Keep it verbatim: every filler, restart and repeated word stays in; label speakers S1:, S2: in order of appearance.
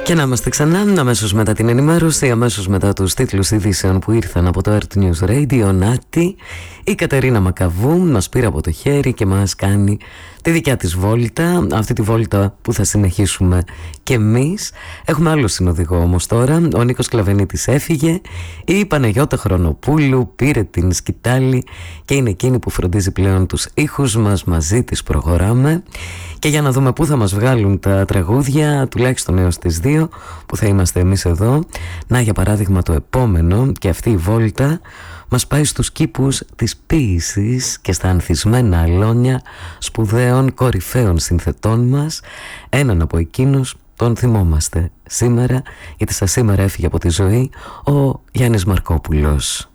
S1: Και να είμαστε ξανά αμέσως μετά την ενημέρωση, αμέσως μετά τους τίτλους ειδήσεων που ήρθαν από το Earth News Radio. Νάτι, η Κατερίνα Μακαβού μας πήρε από το χέρι και μας κάνει τη δικιά της βόλτα, αυτή τη βόλτα που θα συνεχίσουμε και εμείς. Έχουμε άλλο συνοδηγό όμως τώρα, ο Νίκος Κλαβενίτης έφυγε, η Παναγιώτα Χρονοπούλου πήρε την σκητάλη και είναι εκείνη που φροντίζει πλέον τους ήχους μας, μαζί της προχωράμε. Και για να δούμε πού θα μας βγάλουν τα τραγούδια, τουλάχιστον έως τις δύο που θα είμαστε εμείς εδώ. Να, για παράδειγμα, το επόμενο και αυτή η βόλτα μας πάει στους κήπους της ποίησης και στα ανθισμένα αλόνια σπουδαίων κορυφαίων συνθετών μας. Έναν από εκείνους τον θυμόμαστε σήμερα, γιατί στα σήμερα έφυγε από τη ζωή ο Γιάννης Μαρκόπουλος.